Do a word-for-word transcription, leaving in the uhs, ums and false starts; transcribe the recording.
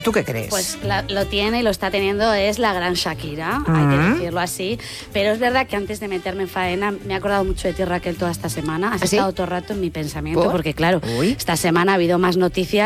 ¿Tú qué crees? Pues la, lo tiene y lo está teniendo, es la gran Shakira, uh-huh. hay que decirlo así. Pero es verdad que antes de meterme en faena me he acordado mucho de ti, Raquel, toda esta semana. Has ¿Ah, sí? estado todo el rato en mi pensamiento, ¿Por? porque claro, Uy. esta semana ha habido más noticias